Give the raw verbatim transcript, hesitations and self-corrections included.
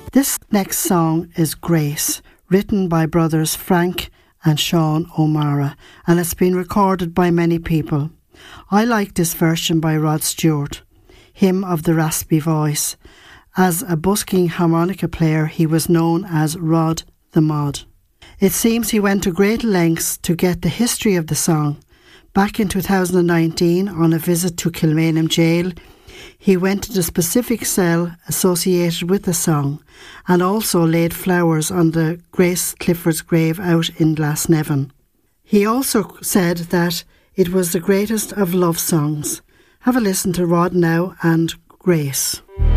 This next song is Grace, written by brothers Frank and Sean O'Mara, and it's been recorded by many people. I like this version by Rod Stewart, him of the raspy voice. As a busking harmonica player, he was known as Rod the Mod. It seems he went to great lengths to get the history of the song. Back in two thousand nineteen, on a visit to Kilmainham Jail, he went to the specific cell associated with the song and also laid flowers on the Grace Clifford's grave out in Glasnevin. He also said that it was the greatest of love songs. Have a listen to Rod now and Grace.